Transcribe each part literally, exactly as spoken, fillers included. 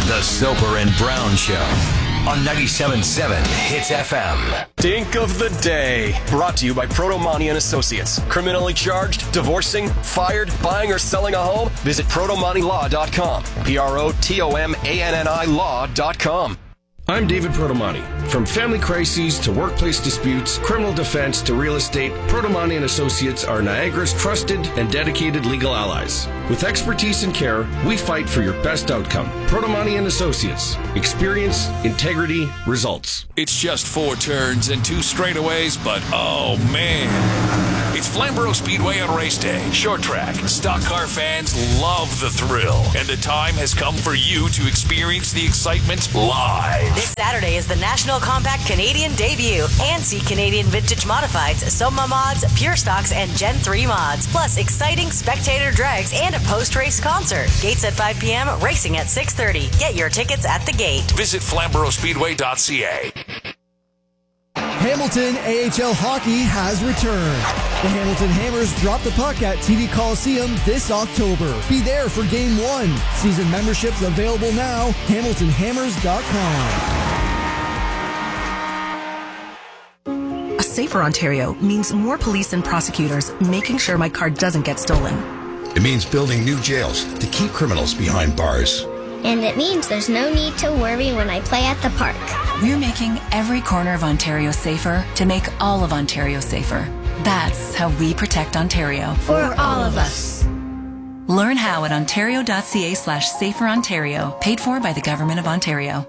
The Soper and Brown Show on ninety-seven point seven Hits F M. Dink of the Day. Brought to you by Protomani and Associates. Criminally charged, divorcing, fired, buying or selling a home? Visit protomani law dot com. P R O T O M A N N I law dot com. I'm David Protomani. From family crises to workplace disputes, criminal defense to real estate, Protomani and Associates are Niagara's trusted and dedicated legal allies. With expertise and care, we fight for your best outcome. Protomani and Associates. Experience, integrity, results. It's just four turns and two straightaways, but oh man. It's Flamborough Speedway on race day. Short track. Stock car fans love the thrill. And the time has come for you to experience the excitement live. This Saturday is the National Compact Canadian debut. And see Canadian Vintage Modifieds, Soma Mods, Pure Stocks, and Gen three mods. Plus exciting spectator drags and a post-race concert. Gates at five p.m., racing at six thirty. Get your tickets at the gate. Visit flamborough speedway dot c a. Hamilton A H L Hockey has returned. The Hamilton Hammers drop the puck at T D Coliseum this October. Be there for Game one. Season memberships available now. hamilton hammers dot com. A safer Ontario means more police and prosecutors making sure my car doesn't get stolen. It means building new jails to keep criminals behind bars. And it means there's no need to worry when I play at the park. We're making every corner of Ontario safer to make all of Ontario safer. That's how we protect Ontario. For all of us. Learn how at ontario.ca slash safer Ontario. Paid for by the Government of Ontario.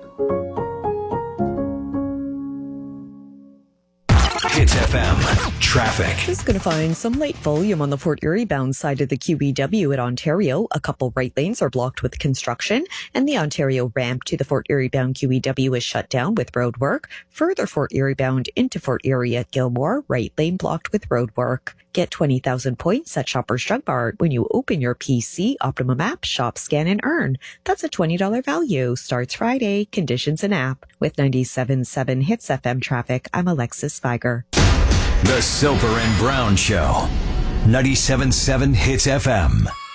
Hits F M. Traffic. Just going to find some late volume on the Fort Erie bound side of the Q E W at Ontario. A couple right lanes are blocked with construction, and the Ontario ramp to the Fort Erie bound Q E W is shut down with road work. Further Fort Erie bound into Fort Erie at Gilmore, right lane blocked with road work. Get twenty thousand points at Shoppers Drug Mart when you open your P C, Optimum app, shop, scan, and earn. That's a twenty dollars value. Starts Friday. Conditions and app. With ninety-seven point seven Hits F M traffic, I'm Alexis Spiger. The Soper and Brown Show. ninety-seven point seven Hits F M.